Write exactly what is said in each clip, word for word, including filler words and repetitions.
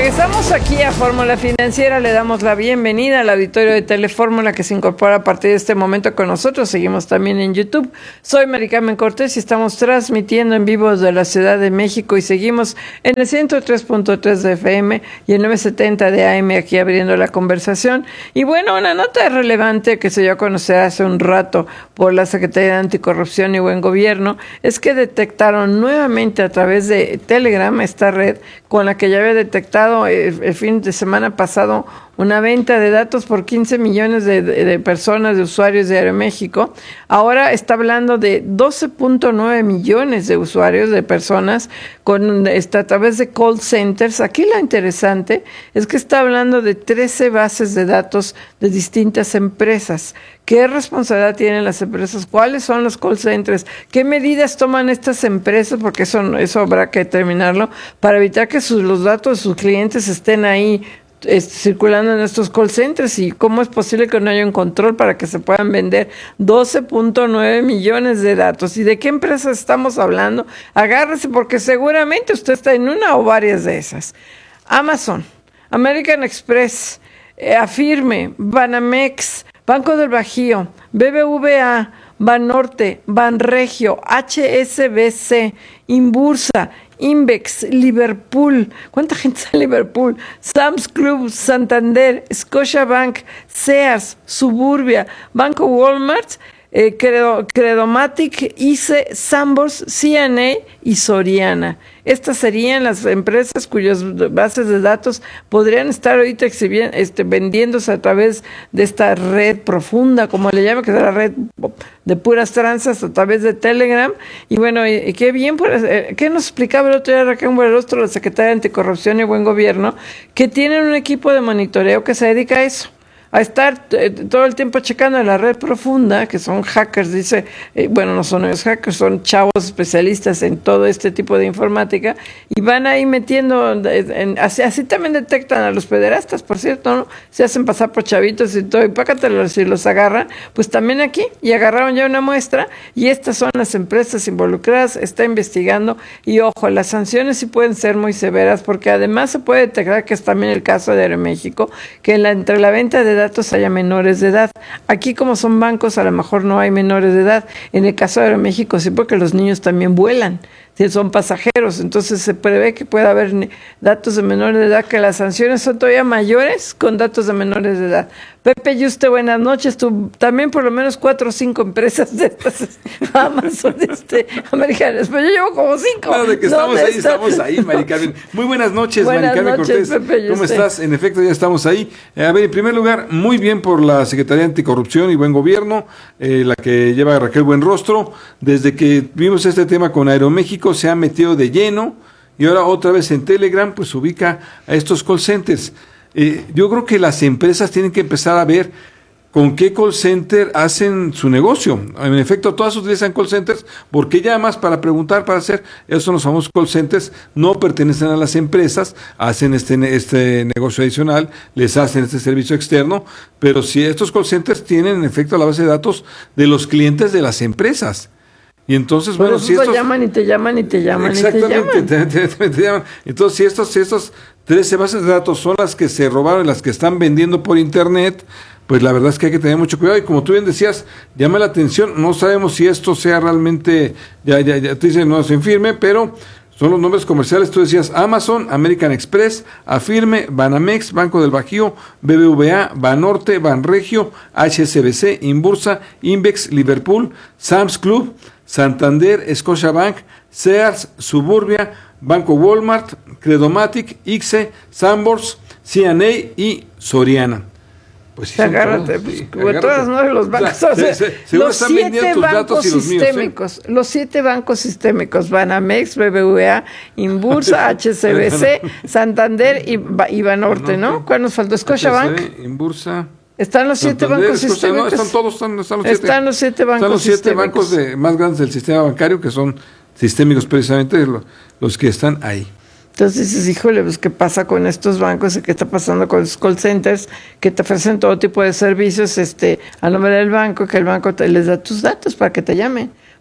Regresamos aquí a Fórmula Financiera, le damos la bienvenida al auditorio de Telefórmula que se incorpora a partir de este momento con nosotros. Seguimos también en YouTube. Soy Mari Carmen Cortés y estamos transmitiendo en vivo desde la Ciudad de México y seguimos en el ciento tres punto tres de F M y el novecientos setenta de A M aquí abriendo la conversación. Y bueno, una nota relevante que se dio a conocer hace un rato por la Secretaría de Anticorrupción y Buen Gobierno es que detectaron nuevamente a través de Telegram, esta red con la que ya había detectado el, el fin de semana pasado una venta de datos por quince millones de, de, de personas, de usuarios de Aeroméxico. Ahora está hablando de doce punto nueve millones de usuarios, de personas, con está a través de call centers. Aquí lo interesante es que está hablando de trece bases de datos de distintas empresas. ¿Qué responsabilidad tienen las empresas? ¿Cuáles son los call centers? ¿Qué medidas toman estas empresas? Porque eso, eso habrá que determinarlo para evitar que sus, los datos de sus clientes estén ahí circulando en estos call centers, y cómo es posible que no haya un control para que se puedan vender doce punto nueve millones de datos. ¿Y de qué empresas estamos hablando? Agárrese porque seguramente usted está en una o varias de esas. Amazon, American Express, eh, Afirme, Banamex, Banco del Bajío, B B V A, Banorte, Banregio, H S B C, Inbursa, Invex, Liverpool, ¿cuánta gente está en Liverpool? Sam's Club, Santander, Scotiabank, Sears, Suburbia, Banco Walmart, eh, Credo, Credomatic, I C E, Sanborns, C N A y Soriana. Estas serían las empresas cuyas bases de datos podrían estar ahorita exhibiendo, este, vendiéndose a través de esta red profunda, como le llaman, que es la red de puras tranzas a través de Telegram. Y bueno, y, qué bien, pues, eh, ¿qué nos explicaba el otro día Raquel Buenrostro, la Secretaria de Anticorrupción y Buen Gobierno? Que tienen un equipo de monitoreo que se dedica a eso, a estar eh, todo el tiempo checando en la red profunda, que son hackers, dice, eh, bueno, no son ellos hackers, son chavos especialistas en todo este tipo de informática, y van ahí metiendo, en, en, así, así también detectan a los pederastas, por cierto, ¿no? Se hacen pasar por chavitos y todo, y pácatelos, si los agarran, pues también aquí, y agarraron ya una muestra, y estas son las empresas involucradas, está investigando, y ojo, las sanciones sí pueden ser muy severas, porque además se puede detectar, que es también el caso de Aeroméxico, que en la, entre la venta de datos datos haya menores de edad. Aquí, como son bancos, a lo mejor no hay menores de edad. En el caso de Aeroméxico sí, porque los niños también vuelan, son pasajeros, entonces se prevé que pueda haber datos de menores de edad, que las sanciones son todavía mayores con datos de menores de edad. Pepe Yuste, buenas noches. Tú también, por lo menos cuatro o cinco empresas de estas Amazon, este, americanas, pero yo llevo como cinco. Claro, de que estamos ahí, está? estamos ahí, Mari Carmen. Muy buenas noches, buenas Mari Carmen noches, Cortés. Pepe ¿Cómo estás? En efecto, ya estamos ahí. A ver, en primer lugar, muy bien por la Secretaría de Anticorrupción y Buen Gobierno, eh, la que lleva Raquel Buenrostro. Desde que vimos este tema con Aeroméxico, se ha metido de lleno, y ahora otra vez en Telegram, pues ubica a estos call centers. Eh, yo creo que las empresas tienen que empezar a ver con qué call center hacen su negocio. En efecto, todas utilizan call centers, porque llamas para preguntar, para hacer, esos son los famosos call centers, no pertenecen a las empresas, hacen este, este negocio adicional, les hacen este servicio externo, pero si estos call centers tienen en efecto la base de datos de los clientes de las empresas. Y entonces, bueno, bueno, si estos... te llaman y te llaman y te llaman exactamente, y te llaman. Te, te, te, te llaman. Entonces, si estos, si estos trece bases de datos son las que se robaron y las que están vendiendo por internet, pues la verdad es que hay que tener mucho cuidado. Y como tú bien decías, llama la atención, no sabemos si esto sea realmente, ya, ya, ya te dicen no es firme, pero son los nombres comerciales. Tú decías Amazon, American Express, Afirme, Banamex, Banco del Bajío, B B V A, Banorte, Banregio, H S B C, Inbursa, Invex, Liverpool, Sam's Club, Santander, Scotiabank, Sears, Suburbia, Banco Walmart, Credomatic, I C E, Sanborns, C N A y Soriana. Pues sí, agárrate, pues, sí, agárrate. Todas no los bancos, o sea, se, se, los siete bancos sistémicos, míos, ¿eh? Los siete bancos sistémicos, Banamex, B B V A, Inbursa, H S B C, Santander y, y Banorte, ¿no? ¿Cuál nos faltó? Scotiabank, Inbursa. Están los siete Santander, bancos sistémicos. No, están todos, están, están los siete. Están los siete bancos Están los siete sistémicos. bancos de, más grandes del sistema bancario, que son sistémicos precisamente, los, los que están ahí. Entonces dices, híjole, pues ¿qué pasa con estos bancos? ¿Qué está pasando con los call centers que te ofrecen todo tipo de servicios este, a nombre del banco, que el banco te, les da tus datos para que te llamen?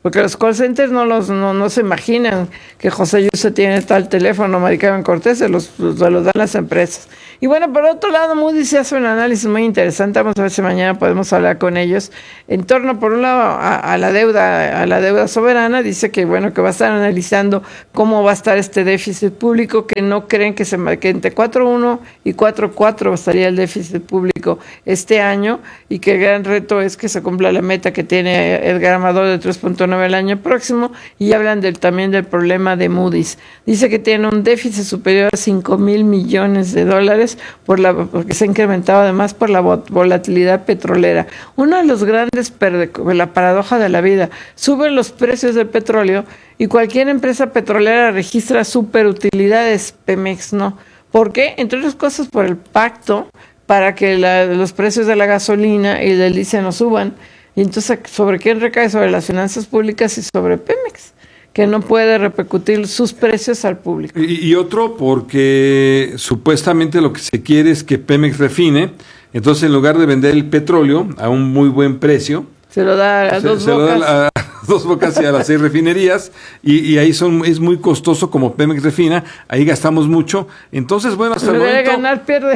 porque los call centers no los no, no se imaginan que José Yuste tiene tal teléfono, Mari Carmen Cortés, se los, se los dan las empresas. Y bueno, por otro lado, Moody's hace un análisis muy interesante, vamos a ver si mañana podemos hablar con ellos, en torno, por un lado, a, a la deuda, a la deuda soberana. Dice que bueno, que va a estar analizando cómo va a estar este déficit público, que no creen que se que entre cuatro punto uno y cuatro punto cuatro estaría el déficit público este año, y que el gran reto es que se cumpla la meta que tiene Edgar Amador de tres punto nueve el año próximo. Y hablan del, también del problema de Moody's. Dice que tiene un déficit superior a cinco mil millones de dólares por la, porque se ha incrementado además por la volatilidad petrolera. Uno de los grandes perde, la paradoja de la vida, suben los precios del petróleo y cualquier empresa petrolera registra superutilidades, Pemex no. ¿Por qué? Entre otras cosas por el pacto para que la, los precios de la gasolina y del diésel no suban. Y entonces, ¿sobre quién recae? Sobre las finanzas públicas y sobre Pemex, que no puede repercutir sus precios al público. Y, y otro porque supuestamente lo que se quiere es que Pemex refine, entonces en lugar de vender el petróleo a un muy buen precio, se lo da a se, dos se bocas. Lo da a, a dos bocas y a las seis refinerías, y, y ahí son es muy costoso como Pemex refina, ahí gastamos mucho. Entonces, bueno, hasta en el lugar de momento ganar, pierde.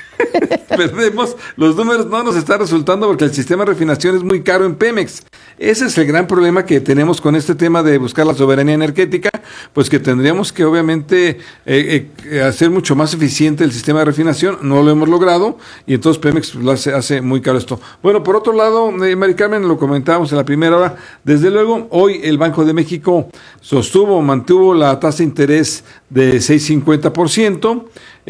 perdemos, los números no nos están resultando porque el sistema de refinación es muy caro en Pemex. Ese es el gran problema que tenemos con este tema de buscar la soberanía energética, pues que tendríamos que obviamente eh, eh, hacer mucho más eficiente el sistema de refinación. No lo hemos logrado y entonces Pemex lo hace, hace muy caro esto. Bueno, por otro lado, eh, Mari Carmen, lo comentábamos en la primera hora, desde luego hoy el Banco de México sostuvo, mantuvo la tasa de interés de seis punto cincuenta por ciento.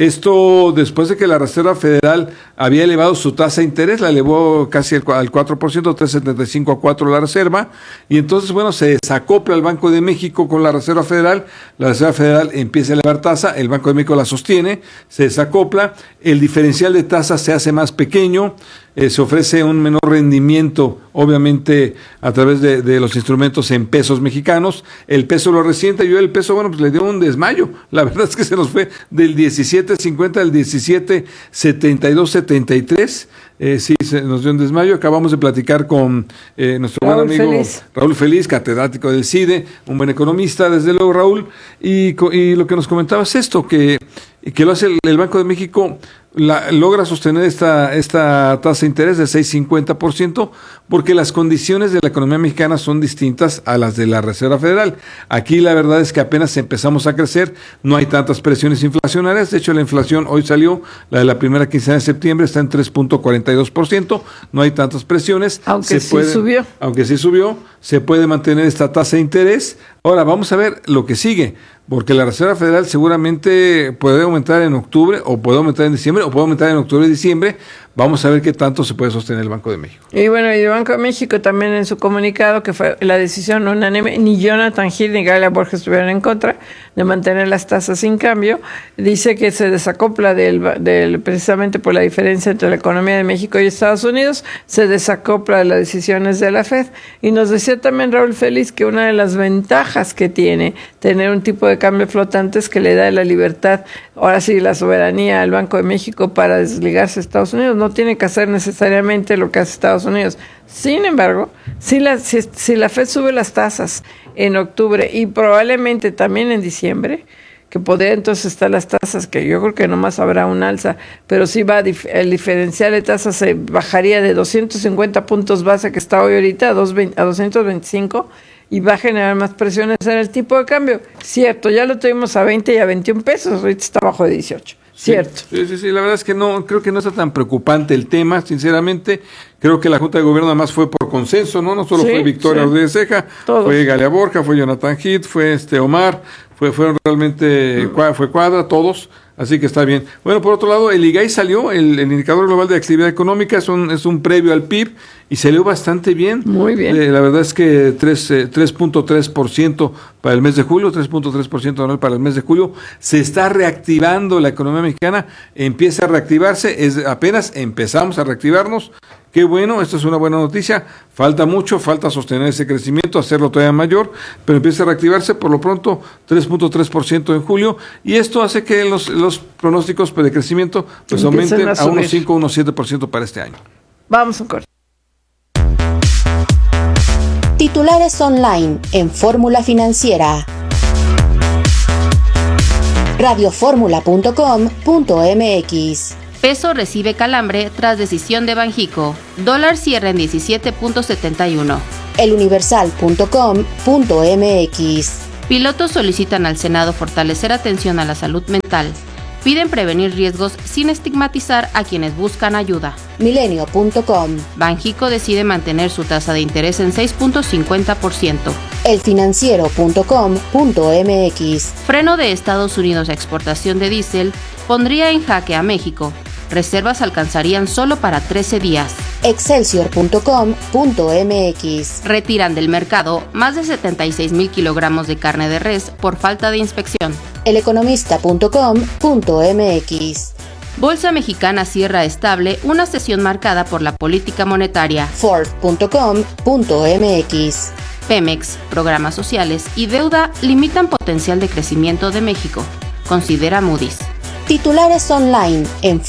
Esto después de que la Reserva Federal había elevado su tasa de interés, la elevó casi al cuatro por ciento, tres punto setenta y cinco a cuatro la Reserva, y entonces, bueno, se desacopla el Banco de México con la Reserva Federal, la Reserva Federal empieza a elevar tasa, el Banco de México la sostiene, se desacopla, el diferencial de tasas se hace más pequeño, eh, se ofrece un menor rendimiento, obviamente, a través de, de los instrumentos en pesos mexicanos, el peso lo resiente, y el peso, bueno, pues le dio un desmayo, la verdad es que se nos fue del diecisiete cincuenta al diecisiete setenta y dos setenta y tres, eh, sí, se nos dio un desmayo. Acabamos de platicar con eh, nuestro Raúl buen amigo Feliz. Raúl Feliz, catedrático del CIDE, un buen economista, desde luego, Raúl, y, y lo que nos comentaba es esto, que, que lo hace el, el Banco de México, la, logra sostener esta, esta tasa de interés de seis punto cincuenta por ciento porque las condiciones de la economía mexicana son distintas a las de la Reserva Federal. Aquí la verdad es que apenas empezamos a crecer, no hay tantas presiones inflacionarias, de hecho la inflación hoy salió, la de la primera quincena de septiembre está en tres punto cuarenta y dos por ciento, no hay tantas presiones. Aunque se sí puede, subió. Aunque sí subió, se puede mantener esta tasa de interés. Ahora vamos a ver lo que sigue, porque la Reserva Federal seguramente puede aumentar en octubre, o puede aumentar en diciembre, o puede aumentar en octubre y diciembre. Vamos a ver qué tanto se puede sostener el Banco de México. Y bueno, y el Banco de México también en su comunicado, que fue la decisión unánime, ni Jonathan Hill ni Galia Borges estuvieron en contra de mantener las tasas sin cambio, dice que se desacopla del, del precisamente por la diferencia entre la economía de México y Estados Unidos, se desacopla de las decisiones de la Fed. Y nos decía también Raúl Feliz que una de las ventajas que tiene tener un tipo de cambio flotante es que le da la libertad, ahora sí, la soberanía al Banco de México para desligarse de Estados Unidos. No tiene que hacer necesariamente lo que hace Estados Unidos. Sin embargo, si la, si, si la Fed sube las tasas en octubre y probablemente también en diciembre, que podría entonces estar las tasas, que yo creo que nomás habrá un alza, pero sí va a dif- el diferencial de tasas se bajaría de doscientos cincuenta puntos base que está hoy ahorita a, a doscientos veinticinco, y va a generar más presiones en el tipo de cambio. Cierto, ya lo tuvimos a veinte y a veintiún pesos, ahorita está bajo de dieciocho. Cierto. Sí, sí, sí, la verdad es que no, creo que no está tan preocupante el tema, sinceramente. Creo que la Junta de Gobierno además fue por consenso, ¿no? No solo Sí, fue Victoria sí. Rodríguez Ceja, Todos. fue Galia Borja, fue Jonathan Heath, fue este Omar, fue, fueron realmente, mm. fue Cuadra, todos. Así que está bien. Bueno, por otro lado, el I G A I salió, el, el indicador global de actividad económica, es un, es un previo al P I B y salió bastante bien. Muy bien. Eh, la verdad es que tres punto tres por ciento para el mes de julio, tres punto tres por ciento anual para el mes de julio. Se está reactivando la economía mexicana, empieza a reactivarse, es, apenas empezamos a reactivarnos. Qué bueno, esto es una buena noticia. Falta mucho, falta sostener ese crecimiento, hacerlo todavía mayor, pero empieza a reactivarse, por lo pronto tres punto tres por ciento en julio, y esto hace que los, los pronósticos de crecimiento pues aumenten a, a unos cinco, unos siete por ciento para este año. Vamos a un corte. Titulares online en Fórmula Financiera. radio fórmula punto com punto m x. Peso recibe calambre tras decisión de Banxico. Dólar cierra en diecisiete punto setenta y uno. el universal punto com punto m x. Pilotos solicitan al Senado fortalecer atención a la salud mental. Piden prevenir riesgos sin estigmatizar a quienes buscan ayuda. milenio punto com. Banxico decide mantener su tasa de interés en seis punto cincuenta por ciento. el financiero punto com punto m x. Freno de Estados Unidos a exportación de diésel pondría en jaque a México. Reservas alcanzarían solo para trece días. excelsior punto com punto m x. Retiran del mercado más de setenta y seis mil kilogramos de carne de res por falta de inspección. el economista punto com punto m x. Bolsa Mexicana cierra estable una sesión marcada por la política monetaria. ford punto com punto m x. Pemex, programas sociales y deuda limitan potencial de crecimiento de México, considera Moody's. Titulares online en